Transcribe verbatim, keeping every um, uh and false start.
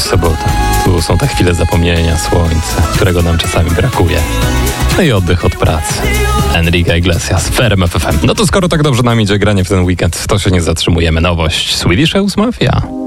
sobota. Tu są te chwile zapomnienia, słońce, którego nam czasami brakuje. No i oddech od pracy. Enrique Iglesias, w R M F F M. No to skoro tak dobrze nam idzie granie w ten weekend, to się nie zatrzymujemy. Nowość Swedish House Mafia.